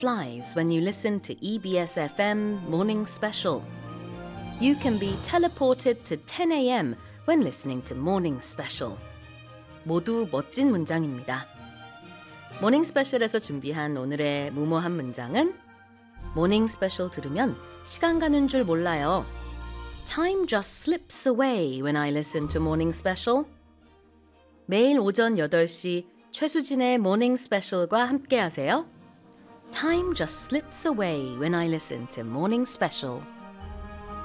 flies when you listen to EBS FM Morning Special. You can be teleported to 10 a.m. when listening to Morning Special. 모두 멋진 문장입니다. 모닝 스페셜에서 준비한 오늘의 무모한 문장은 모닝 스페셜 들으면 시간 가는 줄 몰라요. Time just slips away when I listen to Morning Special. 매일 오전 8시 최수진의 모닝 스페셜과 함께 하세요. Time just slips away when I listen to Morning Special.